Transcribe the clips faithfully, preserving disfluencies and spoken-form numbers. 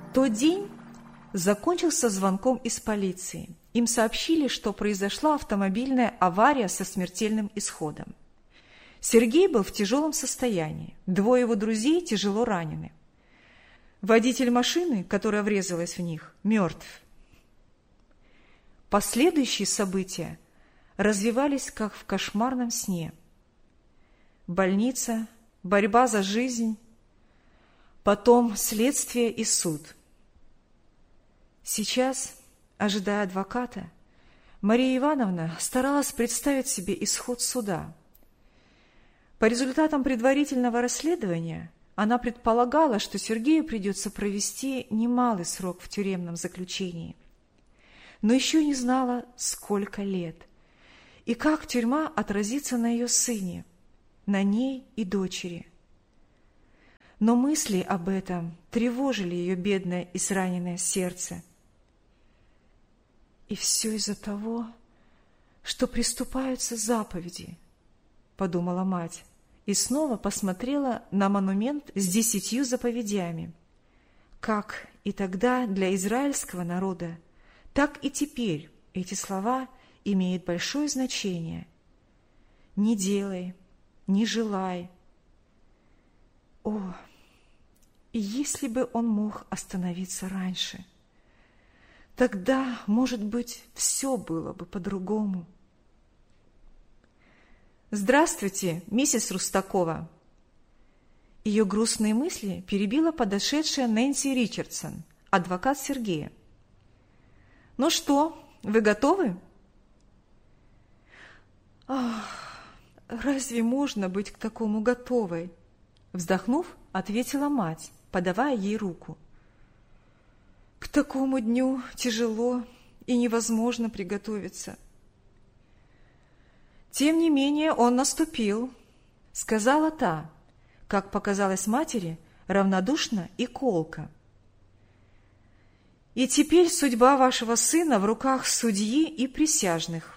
Тот день закончился звонком из полиции. Им сообщили, что произошла автомобильная авария со смертельным исходом. Сергей был в тяжелом состоянии, двое его друзей тяжело ранены. Водитель машины, которая врезалась в них, мертв. Последующие события развивались, как в кошмарном сне. Больница, борьба за жизнь, потом следствие и суд. Сейчас, ожидая адвоката, Мария Ивановна старалась представить себе исход суда. По результатам предварительного расследования она предполагала, что Сергею придется провести немалый срок в тюремном заключении, но еще не знала, сколько лет, и как тюрьма отразится на ее сыне, на ней и дочери. Но мысли об этом тревожили ее бедное израненное сердце. «И все из-за того, что приступаются заповеди», — подумала мать, и снова посмотрела на монумент с десятью заповедями. Как и тогда для израильского народа, так и теперь эти слова имеют большое значение. «Не делай, не желай». О, и если бы он мог остановиться раньше, тогда, может быть, все было бы по-другому. «Здравствуйте, миссис Рустакова!» Ее грустные мысли перебила подошедшая Нэнси Ричардсон, адвокат Сергея. «Ну что, вы готовы?» «Ах, разве можно быть к такому готовой?» Вздохнув, ответила мать, подавая ей руку. «К такому дню тяжело и невозможно приготовиться». «Тем не менее он наступил», — сказала та, как показалось матери, равнодушно и колко. «И теперь судьба вашего сына в руках судьи и присяжных».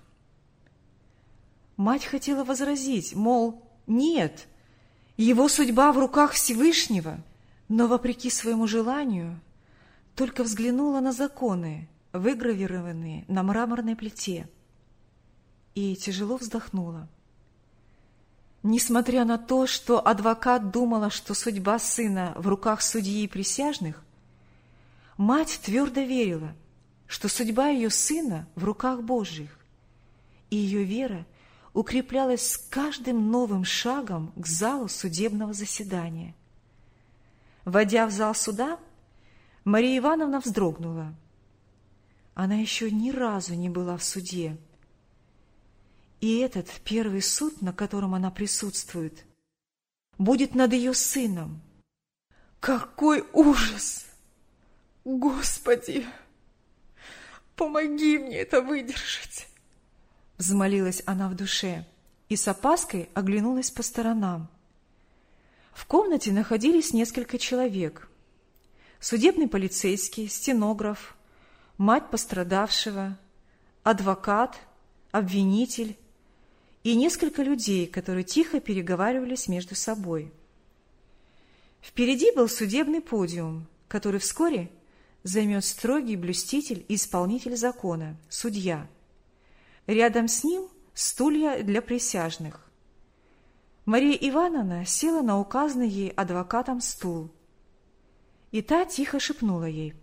Мать хотела возразить, мол, нет, его судьба в руках Всевышнего, но, вопреки своему желанию, только взглянула на законы, выгравированные на мраморной плите, и тяжело вздохнула. Несмотря на то, что адвокат думала, что судьба сына в руках судьи и присяжных, мать твердо верила, что судьба ее сына в руках Божьих, и ее вера укреплялась с каждым новым шагом к залу судебного заседания. Войдя в зал суда, Мария Ивановна вздрогнула. Она еще ни разу не была в суде. И этот первый суд, на котором она присутствует, будет над ее сыном. Какой ужас! Господи, помоги мне это выдержать! Взмолилась она в душе и с опаской оглянулась по сторонам. В комнате находились несколько человек. Судебный полицейский, стенограф, мать пострадавшего, адвокат, обвинитель и несколько людей, которые тихо переговаривались между собой. Впереди был судебный подиум, который вскоре займет строгий блюститель и исполнитель закона, судья. Рядом с ним стулья для присяжных. Мария Ивановна села на указанный ей адвокатом стул, и та тихо шепнула ей: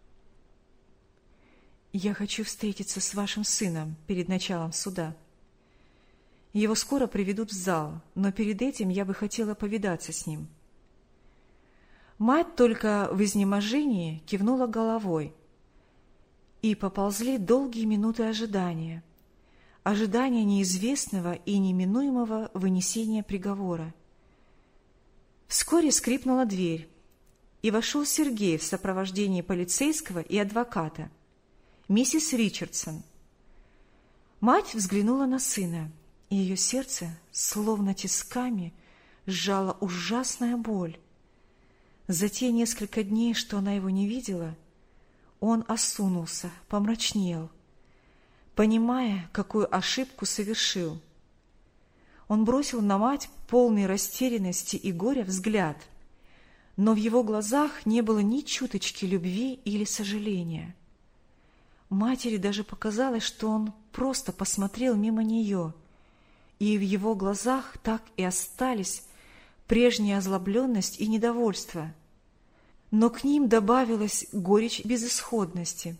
«Я хочу встретиться с вашим сыном перед началом суда. Его скоро приведут в зал, но перед этим я бы хотела повидаться с ним». Мать только в изнеможении кивнула головой, и поползли долгие минуты ожидания, ожидания неизвестного и неминуемого вынесения приговора. Вскоре скрипнула дверь, и вошел Сергей в сопровождении полицейского и адвоката, миссис Ричардсон. Мать взглянула на сына, и ее сердце, словно тисками, сжала ужасная боль. За те несколько дней, что она его не видела, он осунулся, помрачнел, понимая, какую ошибку совершил. Он бросил на мать полный растерянности и горя взгляд, но в его глазах не было ни чуточки любви или сожаления. Матери даже показалось, что он просто посмотрел мимо нее, и в его глазах так и остались прежняя озлобленность и недовольство, но к ним добавилась горечь безысходности.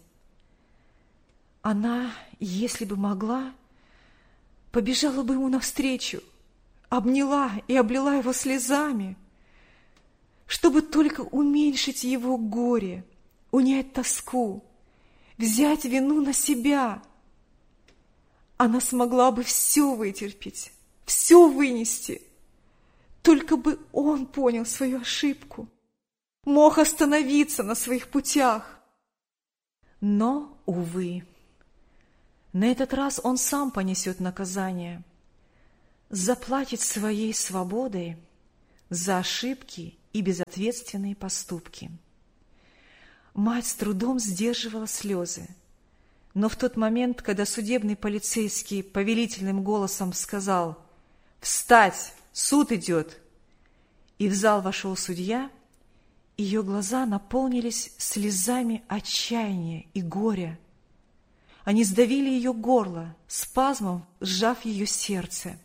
Она, если бы могла, побежала бы ему навстречу, обняла и облила его слезами, чтобы только уменьшить его горе, унять тоску, взять вину на себя. Она смогла бы все вытерпеть, все вынести, только бы он понял свою ошибку, мог остановиться на своих путях. Но, увы, на этот раз он сам понесет наказание, заплатит своей свободой за ошибки и безответственные поступки. Мать с трудом сдерживала слезы, но в тот момент, когда судебный полицейский повелительным голосом сказал «Встать! Суд идет!» и в зал вошел судья, ее глаза наполнились слезами отчаяния и горя. Они сдавили ее горло, спазмом сжав ее сердце.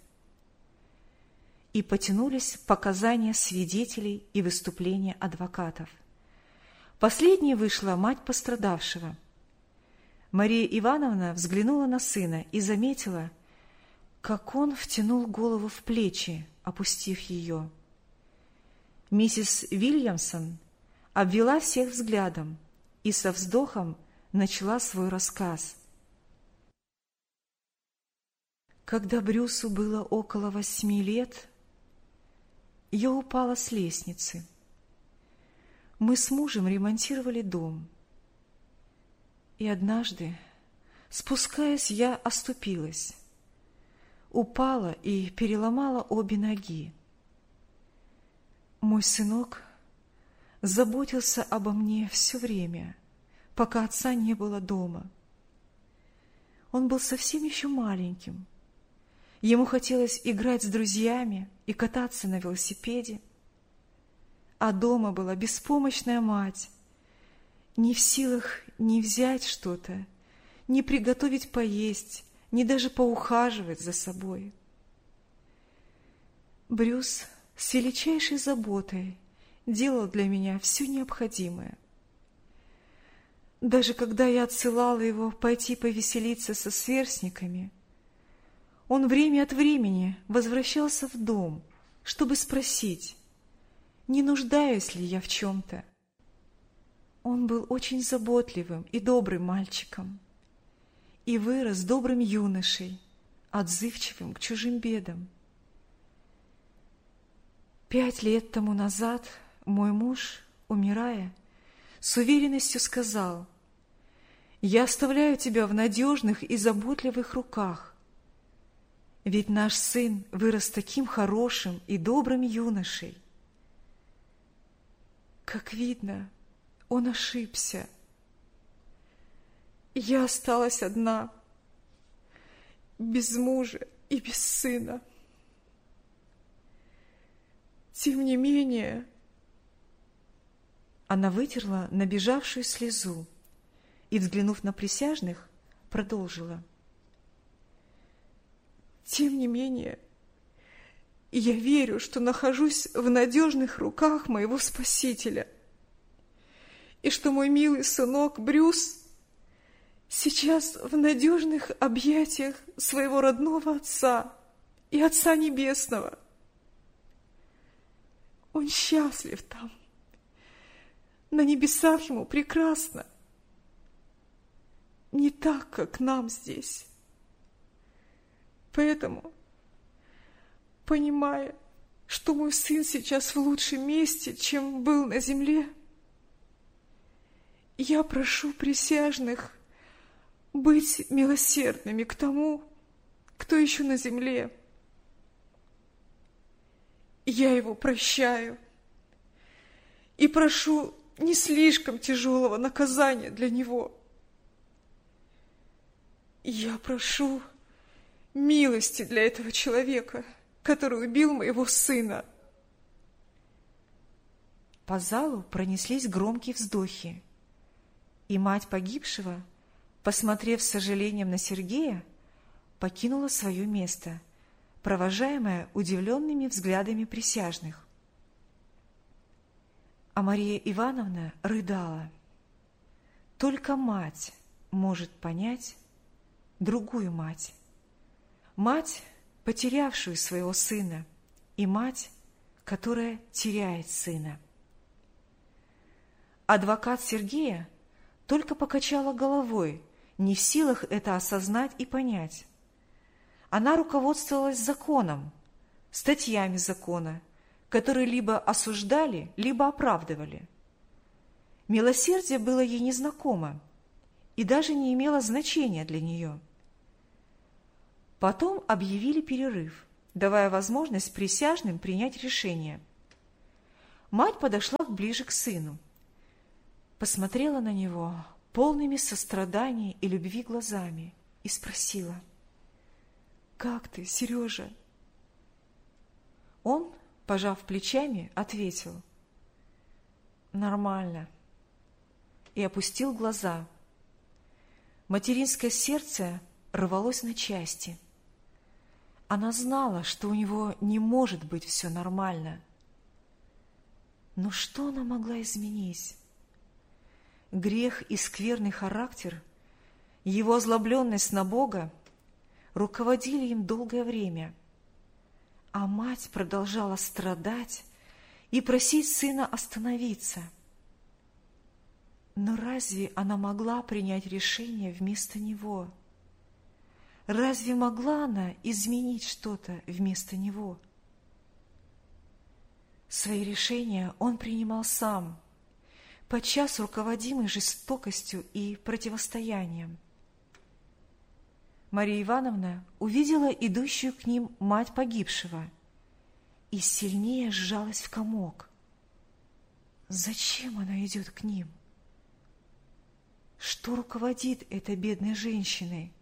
И потянулись показания свидетелей и выступления адвокатов. Последней вышла мать пострадавшего. Мария Ивановна взглянула на сына и заметила, как он втянул голову в плечи, опустив ее. Миссис Вильямсон обвела всех взглядом и со вздохом начала свой рассказ. Когда Брюсу было около восьми лет, я упала с лестницы. Мы с мужем ремонтировали дом. И однажды, спускаясь, я оступилась, упала и переломала обе ноги. Мой сынок заботился обо мне все время, пока отца не было дома. Он был совсем еще маленьким. Ему хотелось играть с друзьями и кататься на велосипеде. А дома была беспомощная мать, не в силах ни взять что-то, ни приготовить поесть, ни даже поухаживать за собой. Брюс с величайшей заботой делал для меня все необходимое. Даже когда я отсылала его пойти повеселиться со сверстниками, он время от времени возвращался в дом, чтобы спросить, не нуждаюсь ли я в чем-то. Он был очень заботливым и добрым мальчиком и вырос добрым юношей, отзывчивым к чужим бедам. Пять лет тому назад мой муж, умирая, с уверенностью сказал: «Я оставляю тебя в надежных и заботливых руках, ведь наш сын вырос таким хорошим и добрым юношей». Как видно, он ошибся. Я осталась одна, без мужа и без сына. Тем не менее, она вытерла набежавшую слезу и, взглянув на присяжных, продолжила. Тем не менее, я верю, что нахожусь в надежных руках моего Спасителя, и что мой милый сынок Брюс сейчас в надежных объятиях своего родного Отца и Отца Небесного. Он счастлив там. На небесах ему прекрасно. Не так, как нам здесь. Поэтому, понимая, что мой сын сейчас в лучшем месте, чем был на земле, я прошу присяжных быть милосердными к тому, кто еще на земле. Я его прощаю и прошу не слишком тяжелого наказания для него. Я прошу милости для этого человека, который убил моего сына. по залу пронеслись громкие вздохи, и мать погибшего, посмотрев с сожалением на Сергея, покинула свое место, провожаемая удивленными взглядами присяжных. А Мария Ивановна рыдала. Только мать может понять другую мать. Мать, потерявшую своего сына, и мать, которая теряет сына. Адвокат Сергея только покачала головой, не в силах это осознать и понять. Она руководствовалась законом, статьями закона, которые либо осуждали, либо оправдывали. Милосердие было ей незнакомо и даже не имело значения для нее. Потом объявили перерыв, давая возможность присяжным принять решение. Мать подошла ближе к сыну, посмотрела на него полными сострадания и любви глазами и спросила: «Как ты, Сережа?» Он, пожав плечами, ответил: «Нормально», и опустил глаза. Материнское сердце рвалось на части. Она знала, что у него не может быть все нормально. Но что она могла изменить? Грех и скверный характер, его озлобленность на Бога руководили им долгое время, а мать продолжала страдать и просить сына остановиться. Но разве она могла принять решение вместо него? Разве могла она изменить что-то вместо него? Свои решения он принимал сам, подчас руководимый жестокостью и противостоянием. Мария Ивановна увидела идущую к ним мать погибшего и сильнее сжалась в комок. Зачем она идет к ним? Что руководит этой бедной женщиной?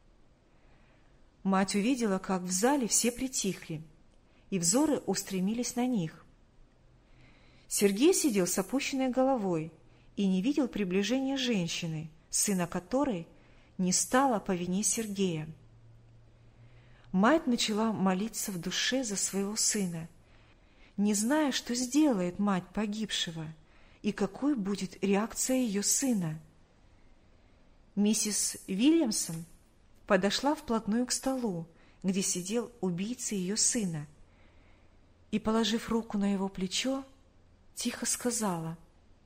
Мать увидела, как в зале все притихли, и взоры устремились на них. Сергей сидел с опущенной головой и не видел приближения женщины, сына которой не стало по вине Сергея. Мать начала молиться в душе за своего сына, не зная, что сделает мать погибшего и какой будет реакция ее сына. Миссис Вильямсон подошла вплотную к столу, где сидел убийца ее сына, и, положив руку на его плечо, тихо сказала: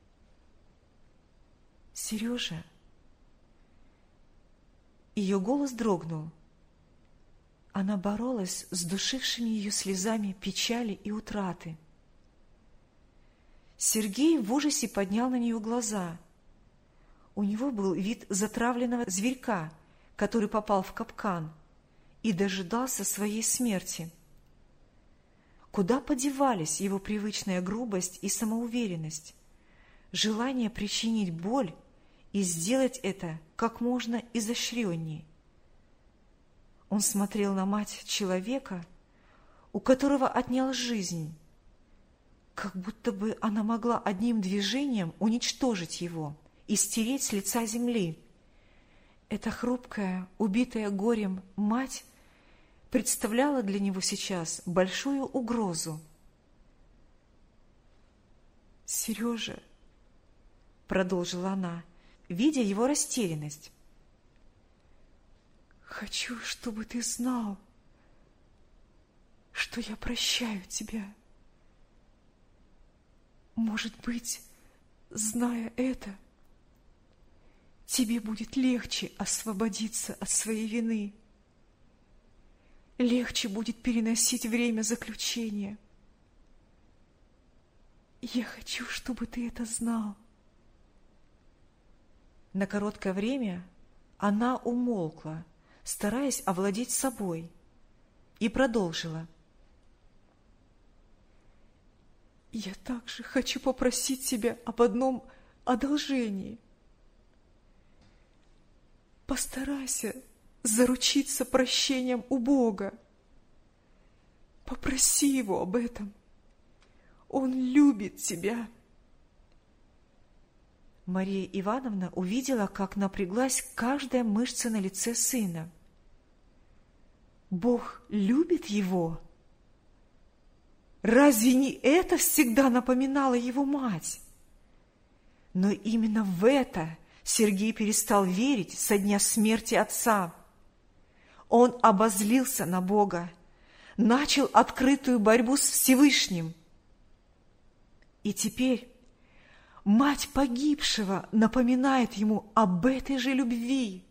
«Сережа». Ее голос дрогнул. Она боролась с душившими ее слезами печали и утраты. Сергей в ужасе поднял на нее глаза. У него был вид затравленного зверька, который попал в капкан и дожидался своей смерти. Куда подевались его привычная грубость и самоуверенность, желание причинить боль и сделать это как можно изощренней? Он смотрел на мать человека, у которого отнял жизнь, как будто бы она могла одним движением уничтожить его и стереть с лица земли. Эта хрупкая, убитая горем мать представляла для него сейчас большую угрозу. «Сережа», — продолжила она, видя его растерянность, — «хочу, чтобы ты знал, что я прощаю тебя. Может быть, зная это, тебе будет легче освободиться от своей вины. Легче будет переносить время заключения. Я хочу, чтобы ты это знал». На короткое время она умолкла, стараясь овладеть собой, и продолжила: «Я также хочу попросить тебя об одном одолжении. Постарайся заручиться прощением у Бога. Попроси Его об этом. Он любит тебя Мария Ивановна увидела, как напряглась каждая мышца на лице сына. Бог любит его? Разве не это всегда напоминала его мать? Но именно в это Сергей перестал верить со дня смерти отца. Он обозлился на Бога, начал открытую борьбу с Всевышним. И теперь мать погибшего напоминает ему об этой же любви.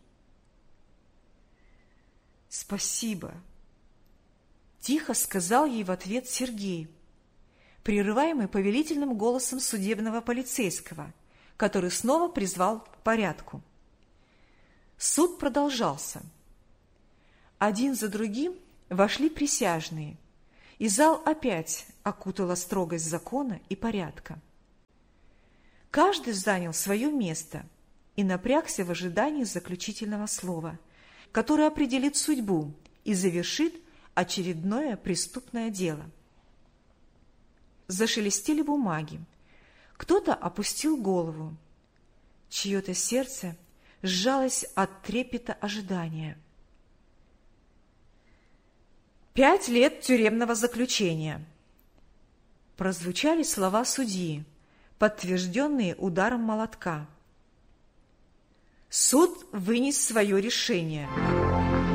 «Спасибо», – тихо сказал ей в ответ Сергей, прерываемый повелительным голосом судебного полицейского, который снова призвал к порядку. Суд продолжался. Один за другим вошли присяжные, и зал опять окутала строгость закона и порядка. Каждый занял свое место и напрягся в ожидании заключительного слова, которое определит судьбу и завершит очередное преступное дело. Зашелестели бумаги. Кто-то опустил голову. Чье-то сердце сжалось от трепета ожидания. «Пять лет тюремного заключения!» Прозвучали слова судьи, подтвержденные ударом молотка. Суд вынес свое решение.